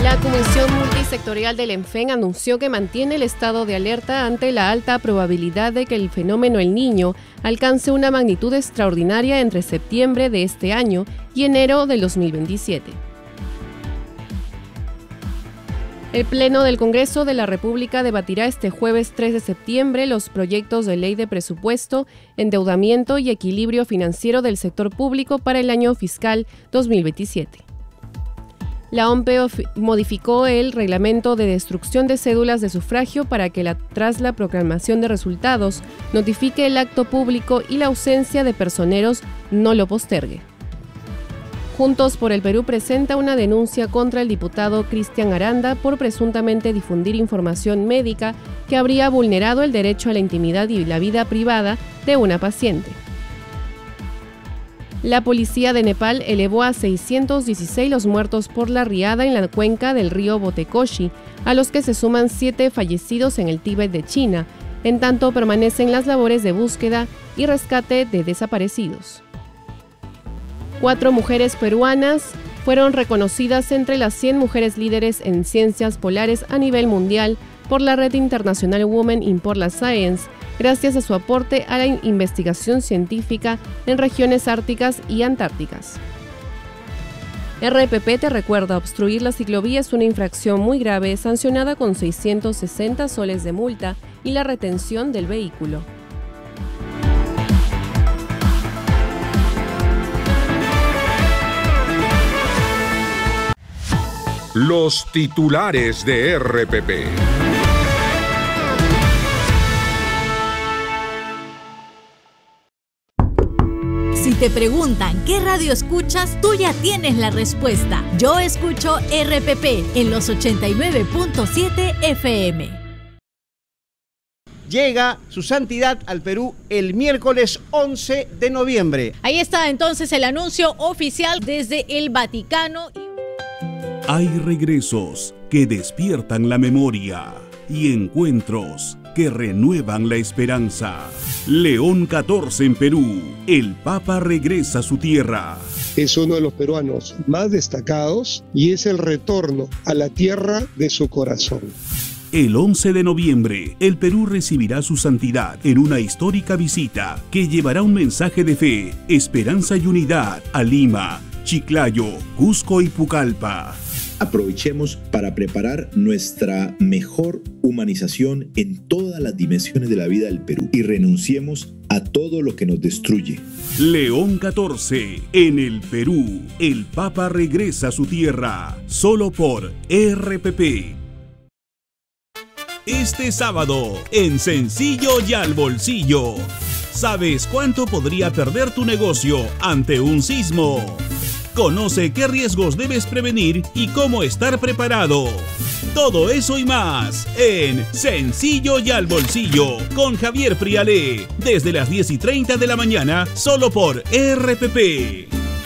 La Comisión Multisectorial del ENFEN anunció que mantiene el estado de alerta ante la alta probabilidad de que el fenómeno El Niño alcance una magnitud extraordinaria entre septiembre de este año y enero del 2027. El Pleno del Congreso de la República debatirá este jueves 3 de septiembre los proyectos de ley de presupuesto, endeudamiento y equilibrio financiero del sector público para el año fiscal 2027. La OMPE modificó el reglamento de destrucción de cédulas de sufragio para que tras la proclamación de resultados notifique el acto público y la ausencia de personeros no lo postergue. Juntos por el Perú presenta una denuncia contra el diputado Cristian Aranda por presuntamente difundir información médica que habría vulnerado el derecho a la intimidad y la vida privada de una paciente. La policía de Nepal elevó a 616 los muertos por la riada en la cuenca del río Botekoshi, a los que se suman 7 fallecidos en el Tíbet de China. En tanto, permanecen las labores de búsqueda y rescate de desaparecidos. 4 mujeres peruanas fueron reconocidas entre las 100 mujeres líderes en ciencias polares a nivel mundial por la Red Internacional Women in Polar Science, gracias a su aporte a la investigación científica en regiones árticas y antárticas. RPP te recuerda: obstruir la ciclovía es una infracción muy grave, sancionada con 660 soles de multa y la retención del vehículo. Los titulares de RPP. Si te preguntan qué radio escuchas, tú ya tienes la respuesta. Yo escucho RPP en los 89.7 FM. Llega su santidad al Perú el miércoles 11 de noviembre. Ahí está entonces el anuncio oficial desde el Vaticano. Hay regresos que despiertan la memoria y encuentros que renuevan la esperanza. León XIV en Perú. El Papa regresa a su tierra. Es uno de los peruanos más destacados y es el retorno a la tierra de su corazón. El 11 de noviembre, el Perú recibirá su santidad en una histórica visita que llevará un mensaje de fe, esperanza y unidad a Lima, Chiclayo, Cusco y Pucallpa. Aprovechemos para preparar nuestra mejor humanización en todas las dimensiones de la vida del Perú y renunciemos a todo lo que nos destruye. León XIV en el Perú. El Papa regresa a su tierra, solo por RPP. Este sábado, en Sencillo y al Bolsillo. ¿Sabes cuánto podría perder tu negocio ante un sismo? Conoce qué riesgos debes prevenir y cómo estar preparado. Todo eso y más en Sencillo y al Bolsillo con Javier Prialé, desde las 10:30 de la mañana, solo por RPP.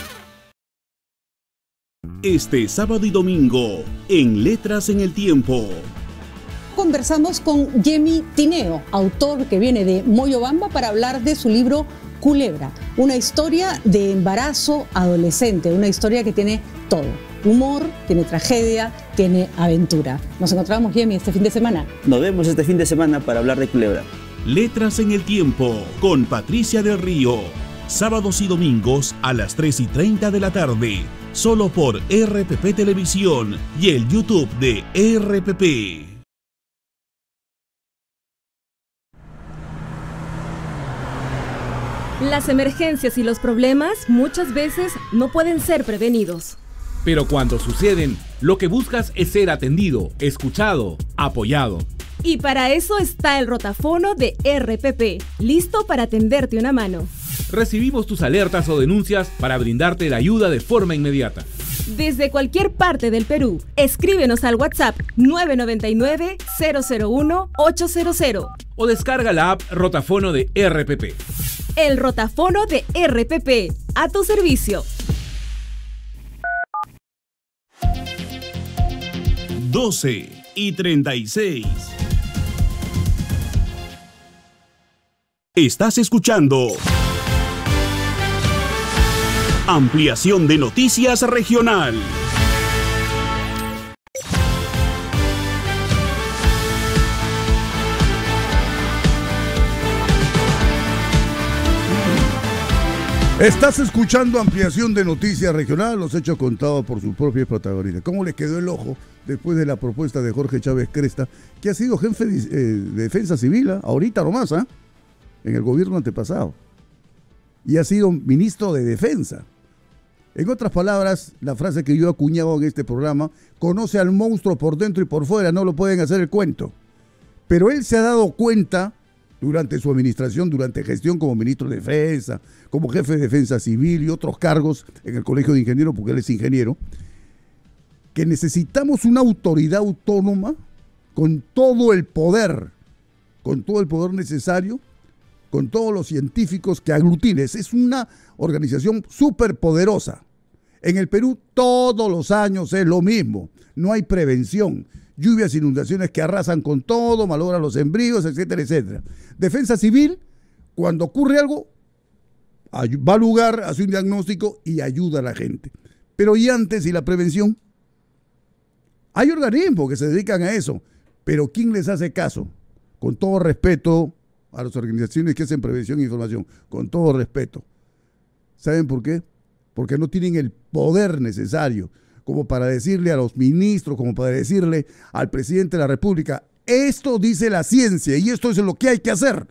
Este sábado y domingo, en Letras en el Tiempo. Conversamos con Yemi Tineo, autor que viene de Moyobamba, para hablar de su libro Culebra, una historia de embarazo adolescente, una historia que tiene todo: humor, tiene tragedia, tiene aventura. Nos encontramos, Yemi, este fin de semana. Nos vemos este fin de semana para hablar de Culebra. Letras en el Tiempo con Patricia del Río, sábados y domingos a las 3:30 de la tarde, solo por RPP Televisión y el YouTube de RPP. Las emergencias y los problemas muchas veces no pueden ser prevenidos. Pero cuando suceden, lo que buscas es ser atendido, escuchado, apoyado. Y para eso está el rotafono de RPP, listo para tenderte una mano. Recibimos tus alertas o denuncias para brindarte la ayuda de forma inmediata. Desde cualquier parte del Perú, escríbenos al WhatsApp 999-001-800 o descarga la app Rotafono de RPP. El rotafono de RPP, a tu servicio. 12:36. Estás escuchando Ampliación de Noticias Regional. Estás escuchando Ampliación de Noticias Regional, los hechos contados por sus propios protagonistas. ¿Cómo les quedó el ojo después de la propuesta de Jorge Chávez Cresta, que ha sido jefe de Defensa Civil, ahorita nomás, en el gobierno antepasado? Y ha sido ministro de Defensa. En otras palabras, la frase que yo he acuñado en este programa, conoce al monstruo por dentro y por fuera, no lo pueden hacer el cuento. Pero él se ha dado cuenta durante su administración, durante gestión como ministro de Defensa, como jefe de Defensa Civil y otros cargos en el Colegio de Ingenieros, porque él es ingeniero, que necesitamos una autoridad autónoma con todo el poder necesario, con todos los científicos que aglutines. Es una organización súper poderosa. En el Perú todos los años es lo mismo, no hay prevención. Lluvias, inundaciones que arrasan con todo, malogran los sembríos, etcétera, etcétera. Defensa Civil, cuando ocurre algo, va al lugar, hace un diagnóstico y ayuda a la gente. Pero ¿y antes y la prevención? Hay organismos que se dedican a eso, pero ¿quién les hace caso? Con todo respeto a las organizaciones que hacen prevención e información, con todo respeto. ¿Saben por qué? Porque no tienen el poder necesario como para decirle a los ministros, como para decirle al presidente de la República, esto dice la ciencia y esto es lo que hay que hacer.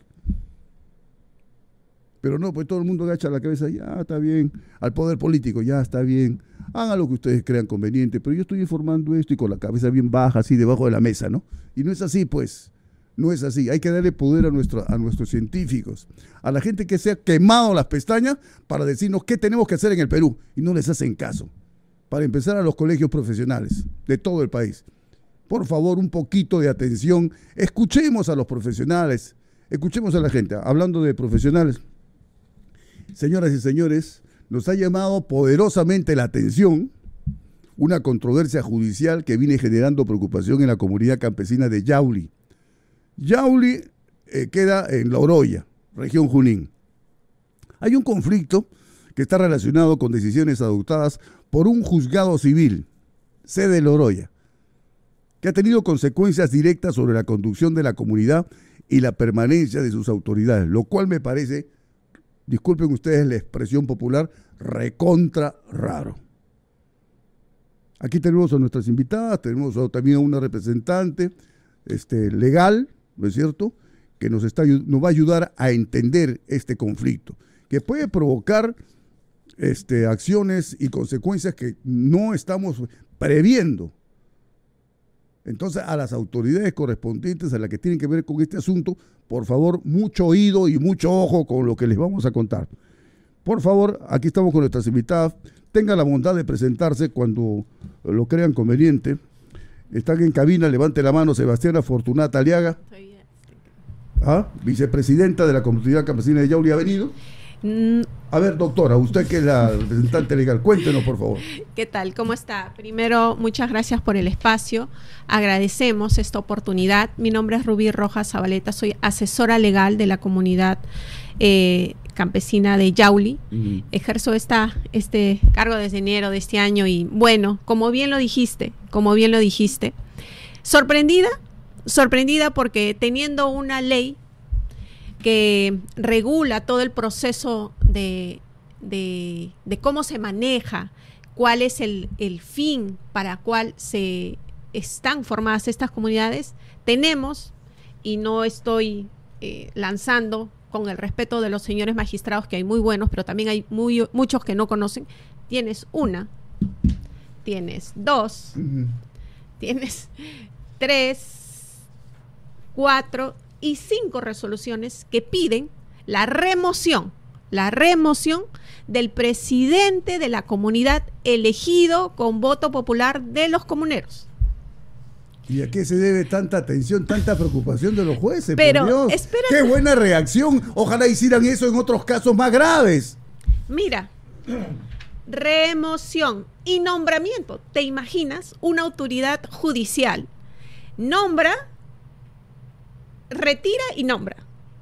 Pero no, pues todo el mundo agacha la cabeza, ya está bien, al poder político, ya está bien, hagan lo que ustedes crean conveniente, pero yo estoy informando esto y con la cabeza bien baja, así debajo de la mesa, ¿no? Y no es así, pues, no es así. Hay que darle poder a nuestros científicos, a la gente que se ha quemado las pestañas para decirnos qué tenemos que hacer en el Perú y no les hacen caso. Para empezar, a los colegios profesionales de todo el país. Por favor, un poquito de atención. Escuchemos a los profesionales, escuchemos a la gente. Hablando de profesionales, señoras y señores, nos ha llamado poderosamente la atención una controversia judicial que viene generando preocupación en la comunidad campesina de Yauli. Yauli queda en La Oroya, región Junín. Hay un conflicto que está relacionado con decisiones adoptadas por un juzgado civil, sede de La Oroya, que ha tenido consecuencias directas sobre la conducción de la comunidad y la permanencia de sus autoridades, lo cual me parece, disculpen ustedes la expresión popular, recontra raro. Aquí tenemos a nuestras invitadas, tenemos también a una representante legal, ¿no es cierto?, que nos va a ayudar a entender este conflicto, que puede provocar acciones y consecuencias que no estamos previendo. Entonces, a las autoridades correspondientes, a las que tienen que ver con este asunto, por favor, mucho oído y mucho ojo con lo que les vamos a contar. Por favor, aquí estamos con nuestras invitadas. Tengan la bondad de presentarse cuando lo crean conveniente. Están en cabina, levante la mano, Sebastiana Fortunata Aliaga, vicepresidenta de la Comunidad Campesina de Yauli. ¿Ha venido? A ver, doctora, usted que es la representante legal, cuéntenos, por favor. ¿Qué tal? ¿Cómo está? Primero, muchas gracias por el espacio. Agradecemos esta oportunidad. Mi nombre es Rubí Rojas Zabaleta, soy asesora legal de la comunidad campesina de Yauli. Ejerzo este cargo desde enero de este año y, bueno, como bien lo dijiste, sorprendida porque teniendo una ley que regula todo el proceso de cómo se maneja, cuál es el fin para cuál se están formadas estas comunidades, tenemos, y no estoy lanzando con el respeto de los señores magistrados, que hay muy buenos, pero también hay muchos que no conocen, tienes una, tienes dos, tienes 3, 4 y 5 resoluciones que piden la remoción del presidente de la comunidad elegido con voto popular de los comuneros. ¿Y a qué se debe tanta atención, tanta preocupación de los jueces? Pero, por Dios, espérate. ¡Qué buena reacción! Ojalá hicieran eso en otros casos más graves. Mira, remoción y nombramiento. ¿Te imaginas una autoridad judicial? Nombra, retira y nombra.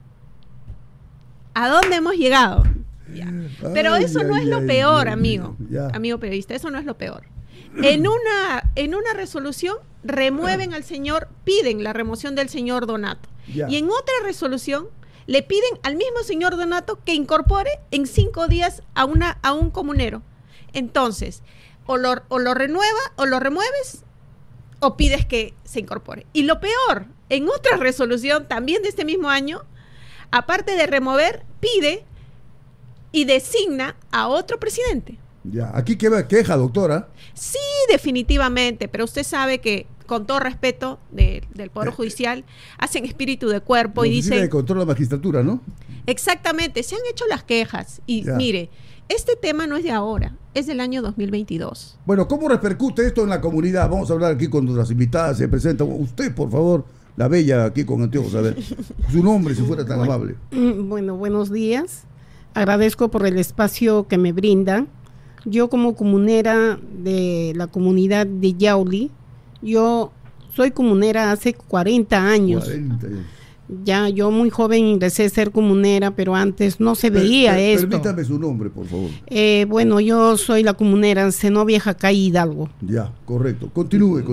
¿A dónde hemos llegado? Ya. Pero eso no es lo peor, amigo periodista, eso no es lo peor. En una resolución remueven al señor, piden la remoción del señor Donato. Y en otra resolución le piden al mismo señor Donato que incorpore en 5 días a un comunero. Entonces, o lo remueves o pides que se incorpore. Y lo peor, en otra resolución también de este mismo año, aparte de remover, pide y designa a otro presidente. Ya, aquí queja, doctora. Sí, definitivamente, pero usted sabe que, con todo respeto del Poder Judicial, hacen espíritu de cuerpo y dicen... de control de la magistratura, ¿no? Exactamente, se han hecho las quejas. Y mire, este tema no es de ahora, es del año 2022. Bueno, ¿cómo repercute esto en la comunidad? Vamos a hablar aquí con nuestras invitadas. Se presenta usted, por favor, la bella aquí con anteojos. A ver, su nombre, si fuera tan amable. Bueno, buenos días. Agradezco por el espacio que me brindan. Yo, como comunera de la comunidad de Yauli, yo soy comunera hace 40 años. 40 años. Ya, yo muy joven ingresé a ser comunera, pero antes no se veía esto. Permítame su nombre, por favor. Bueno, yo soy la comunera Zenobia Jacay Hidalgo. Ya, correcto. Continúe.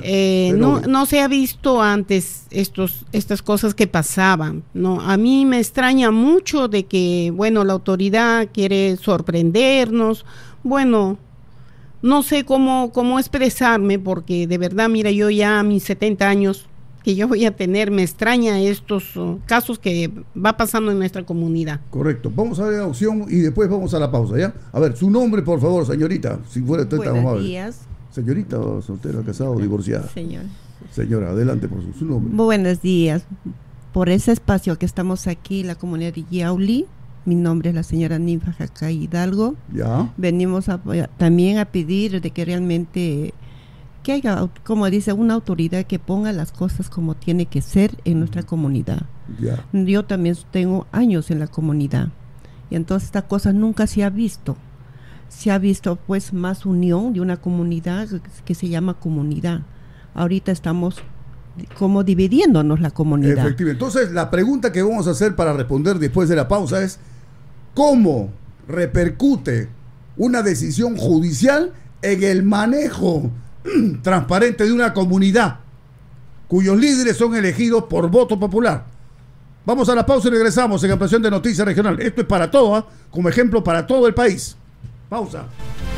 No se ha visto antes estas cosas que pasaban. No, a mí me extraña mucho de que, bueno, la autoridad quiere sorprendernos. Bueno, no sé cómo expresarme, porque de verdad, mira, yo ya a mis 70 años que yo voy a tener, me extraña estos casos que va pasando en nuestra comunidad. Correcto. Vamos a ver la opción y después vamos a la pausa, ¿ya? A ver, su nombre, por favor, señorita, si fuera usted tan amable. Buenos días. Señorita, soltera, casada o divorciada. Señora, adelante por su nombre. Buenos días. Por ese espacio que estamos aquí, la comunidad de Yauli, mi nombre es la señora Ninfa Jacay Hidalgo. Ya. Venimos también a pedir de que realmente... que haya, como dice, una autoridad que ponga las cosas como tiene que ser en nuestra comunidad. Yeah. Yo también tengo años en la comunidad y entonces esta cosa nunca se ha visto. Se ha visto pues más unión de una comunidad que se llama comunidad. Ahorita estamos como dividiéndonos la comunidad. Efectivamente. Entonces la pregunta que vamos a hacer para responder después de la pausa es: ¿cómo repercute una decisión judicial en el manejo transparente de una comunidad cuyos líderes son elegidos por voto popular? Vamos a la pausa y regresamos en Ampliación de Noticias Regional. Esto es para todo, como ejemplo para todo el país. Pausa.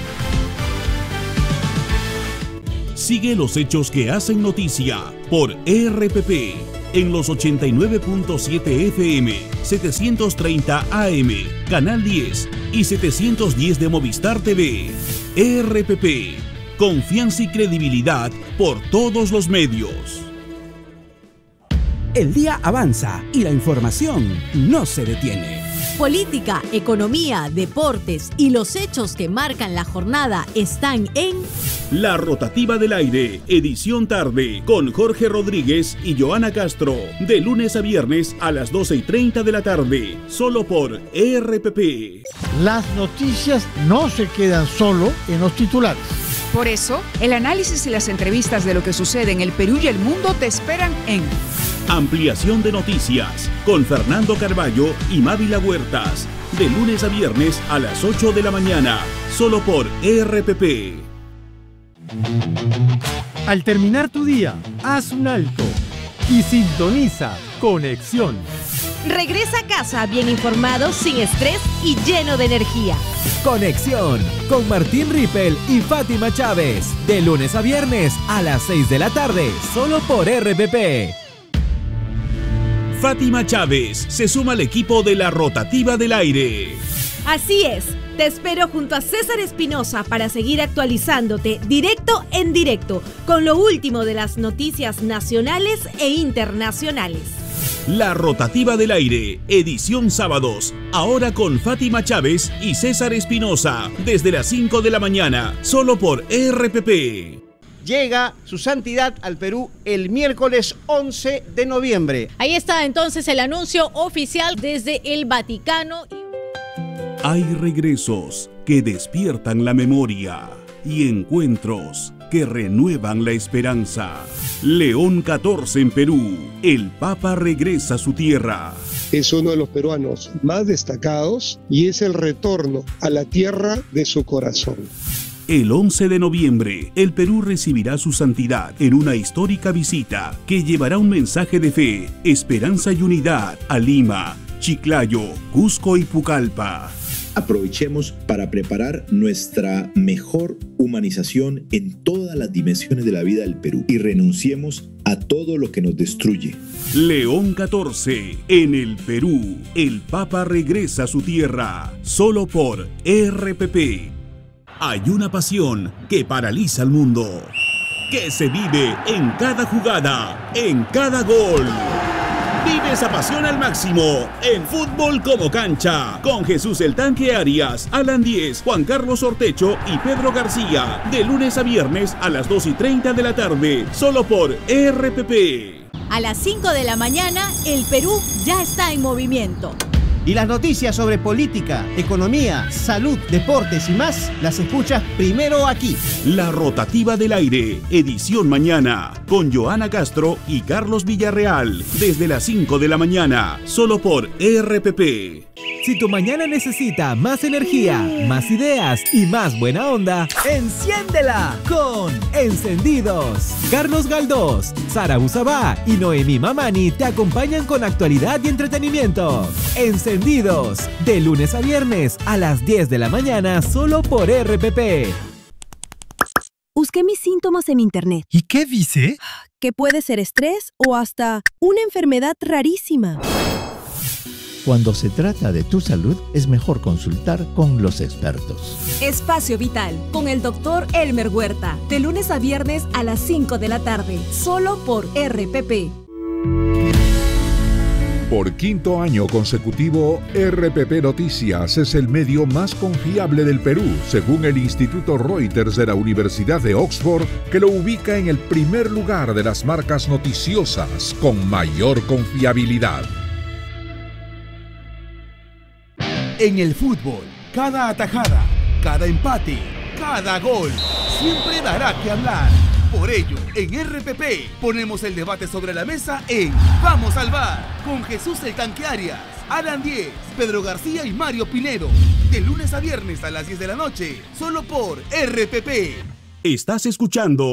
Sigue los hechos que hacen noticia por RPP en los 89.7 FM, 730 AM, Canal 10 y 710 de Movistar TV. RPP, confianza y credibilidad por todos los medios. El día avanza y la información no se detiene. Política, economía, deportes y los hechos que marcan la jornada están en La Rotativa del Aire, edición tarde, con Jorge Rodríguez y Joana Castro, de lunes a viernes a las 12:30 de la tarde, solo por RPP. Las noticias no se quedan solo en los titulares. Por eso, el análisis y las entrevistas de lo que sucede en el Perú y el mundo te esperan en Ampliación de Noticias, con Fernando Carballo y Mávila Huertas, de lunes a viernes a las 8 de la mañana, solo por RPP. Al terminar tu día, haz un alto y sintoniza Conexión. Regresa a casa bien informado, sin estrés y lleno de energía. Conexión con Martín Rippel y Fátima Chávez, de lunes a viernes a las 6 de la tarde, solo por RPP. Fátima Chávez se suma al equipo de La Rotativa del Aire. Así es, te espero junto a César Espinosa para seguir actualizándote directo en directo con lo último de las noticias nacionales e internacionales. La Rotativa del Aire, edición sábados, ahora con Fátima Chávez y César Espinosa, desde las 5 de la mañana, solo por RPP. Llega su santidad al Perú el miércoles 11 de noviembre. Ahí está entonces el anuncio oficial desde el Vaticano. Hay regresos que despiertan la memoria y encuentros que renuevan la esperanza. León XIV en Perú. El Papa regresa a su tierra. Es uno de los peruanos más destacados y es el retorno a la tierra de su corazón. El 11 de noviembre, el Perú recibirá su santidad en una histórica visita que llevará un mensaje de fe, esperanza y unidad a Lima, Chiclayo, Cusco y Pucallpa. Aprovechemos para preparar nuestra mejor humanización en todas las dimensiones de la vida del Perú y renunciemos a todo lo que nos destruye. León 14, en el Perú, el Papa regresa a su tierra, solo por RPP. Hay una pasión que paraliza al mundo, que se vive en cada jugada, en cada gol. Vive esa pasión al máximo en Fútbol como Cancha con Jesús el Tanque Arias, Alan Díez, Juan Carlos Ortecho y Pedro García, de lunes a viernes a las 2:30 de la tarde, solo por RPP. A las 5 de la mañana, el Perú ya está en movimiento. Y las noticias sobre política, economía, salud, deportes y más, las escuchas primero aquí. La Rotativa del Aire, edición mañana, con Joana Castro y Carlos Villarreal, desde las 5 de la mañana, solo por RPP. Si tu mañana necesita más energía, más ideas y más buena onda, enciéndela con Encendidos. Carlos Galdós, Sara Usabá y Noemí Mamani te acompañan con actualidad y entretenimiento. Encendidos, de lunes a viernes a las 10 de la mañana, solo por RPP. Busqué mis síntomas en internet. ¿Y qué dice? Que puede ser estrés o hasta una enfermedad rarísima. Cuando se trata de tu salud, es mejor consultar con los expertos. Espacio Vital, con el Dr. Elmer Huerta, de lunes a viernes a las 5 de la tarde, solo por RPP. Por quinto año consecutivo, RPP Noticias es el medio más confiable del Perú, según el Instituto Reuters de la Universidad de Oxford, que lo ubica en el primer lugar de las marcas noticiosas con mayor confiabilidad. En el fútbol, cada atajada, cada empate, cada gol, siempre dará que hablar. Por ello, en RPP ponemos el debate sobre la mesa en Vamos al VAR, con Jesús el Tanque Arias, Alan Díez, Pedro García y Mario Pinedo. De lunes a viernes a las 10 de la noche, solo por RPP. Estás escuchando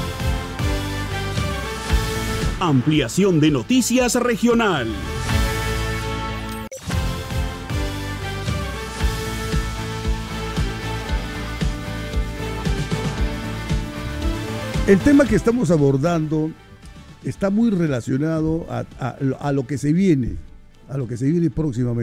Ampliación de Noticias Regional. El tema que estamos abordando está muy relacionado a lo que se viene próximamente.